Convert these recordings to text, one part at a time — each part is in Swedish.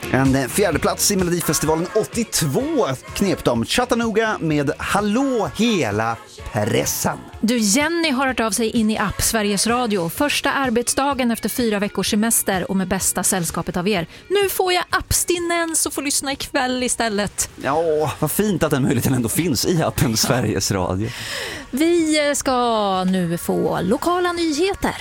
En fjärde plats i Melodifestivalen 82 knep de Chattanooga med Hallå hela pressen. Du, Jenny har hört av sig in i app Sveriges Radio. Första arbetsdagen efter 4 veckors semester och med bästa sällskapet av er. Nu får jag abstinens och får lyssna ikväll istället. Ja, vad fint att den möjligheten ändå finns i appen Sveriges Radio. Vi ska nu få lokala nyheter.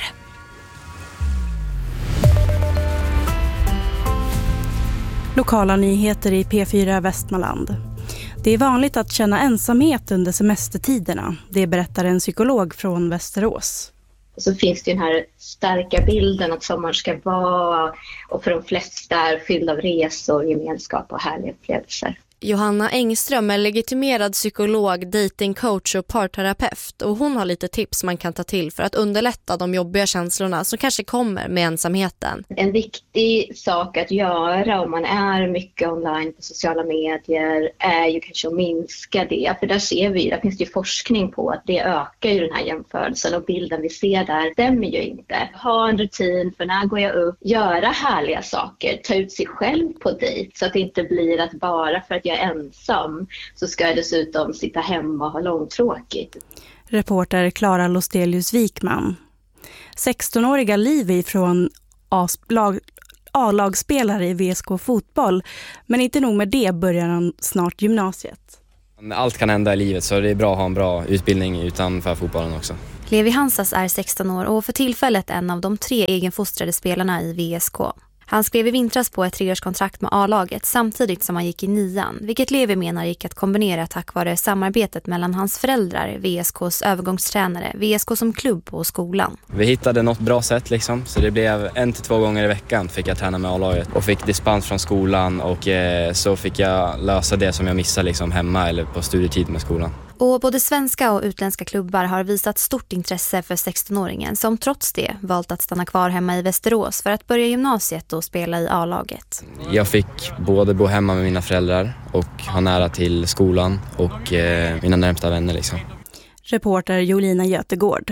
Lokala nyheter i P4 Västmanland. Det är vanligt att känna ensamhet under semestertiderna. Det berättar en psykolog från Västerås. Så finns det den här starka bilden att sommaren ska vara, och för de flesta är fylld av resor, gemenskap och härliga upplevelser. Johanna Engström är legitimerad psykolog, datingcoach och parterapeut, och hon har lite tips man kan ta till för att underlätta de jobbiga känslorna som kanske kommer med ensamheten. En viktig sak att göra om man är mycket online på sociala medier är ju kanske att minska det. För där ser vi, där finns det ju forskning på att det ökar ju den här jämförelsen, och bilden vi ser där stämmer ju inte. Ha en rutin för när går jag upp, göra härliga saker, ta ut sig själv på dejt så att det inte blir att bara för att jag är ensam så ska jag dessutom sitta hemma och ha långtråkigt. Reporter Klara Lostelius-Wikman. 16-åriga Livi från A-lagsspelare i VSK fotboll, men inte nog med det börjar han snart gymnasiet. Allt kan hända i livet, så det är bra att ha en bra utbildning utanför fotbollen också. Levi Hansas är 16 år och för tillfället en av de 3 egenfostrade spelarna i VSK. Han skrev i vintras på ett 3-årskontrakt med A-laget samtidigt som han gick i 9:an, vilket Levi menar gick att kombinera tack vare samarbetet mellan hans föräldrar, VSKs övergångstränare, VSK som klubb och skolan. Vi hittade något bra sätt liksom, så det blev 1 till 2 gånger i veckan fick jag träna med A-laget och fick dispens från skolan, och så fick jag lösa det som jag missade liksom hemma eller på studietid med skolan. Och både svenska och utländska klubbar har visat stort intresse för 16-åringen som trots det valt att stanna kvar hemma i Västerås för att börja gymnasiet och spela i A-laget. Jag fick både bo hemma med mina föräldrar och ha nära till skolan och mina närmsta vänner liksom. Reporter Jolina Götegård.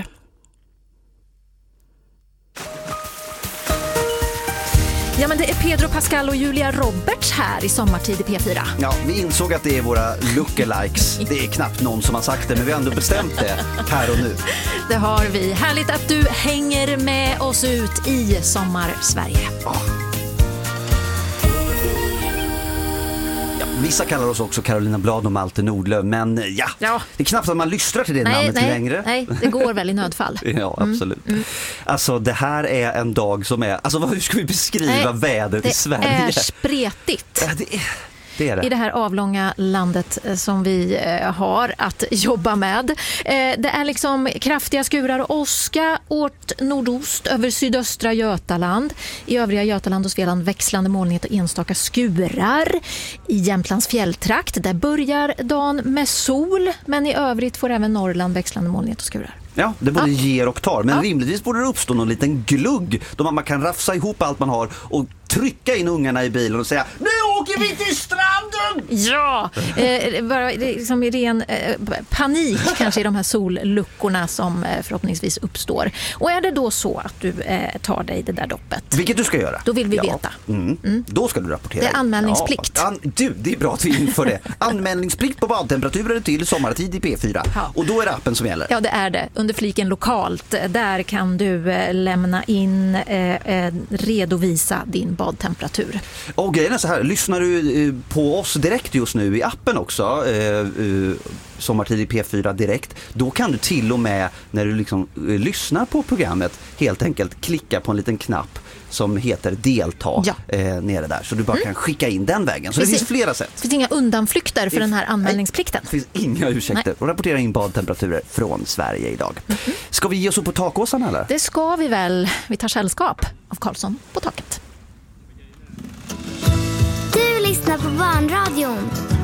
Ja, men det är Pedro Pascal och Julia Roberts här i Sommartid i P4. Ja, vi insåg att det är våra lookalikes. Det är knappt någon som har sagt det, men vi har ändå bestämt det här och nu. Det har vi. Härligt att du hänger med oss ut i Sommar-Sverige. Vissa kallar oss också Carolina Blad och Malte Nordlöf, men ja, det är knappt att man lyssnar till det namnet längre. Nej, det går väl i nödfall. Ja, absolut. Alltså, det här är en dag som är... Alltså, hur ska vi beskriva vädret i Sverige? Det är spretigt. Ja, det är det. I det här avlånga landet som vi har att jobba med. Det är liksom kraftiga skurar och åska åt nordost över sydöstra Götaland. I övriga Götaland och Svealand växlande molnighet och enstaka skurar. I Jämtlands fjälltrakt där börjar dagen med sol, men i övrigt får även Norrland växlande molnighet och skurar. Ja, det både ger och tar. Men rimligtvis borde det uppstå någon liten glugg då man kan rafsa ihop allt man har och trycka in ungarna i bilen och säga: nu åker vi till stranden! Ja, bara liksom i ren panik kanske i de här solluckorna som förhoppningsvis uppstår. Och är det då så att du tar dig det där doppet, vilket du ska göra, då vill vi veta. Då ska du rapportera. Det är anmälningsplikt. Ja, det är bra att vi inför det. Anmälningsplikt på badtemperaturer till sommartid i P4. Ja. Och då är det appen som gäller. Ja, det är det. Under fliken lokalt, där kan du lämna in, redovisa din badtemperatur. Och grejen är så här, lyssnar du på oss direkt just nu i appen också, Sommartid i P4 direkt, då kan du till och med när du liksom lyssnar på programmet helt enkelt klicka på en liten knapp som heter delta nere där. Så du bara kan skicka in den vägen. Så det finns flera sätt. Det finns inga undanflykter för den här anmälningsplikten. Det finns inga ursäkter. Och rapportera in badtemperaturer från Sverige idag. Ska vi ge oss upp på takåsan eller? Det ska vi väl. Vi tar sällskap av Karlsson på taket. Du lyssnar på Barnradion.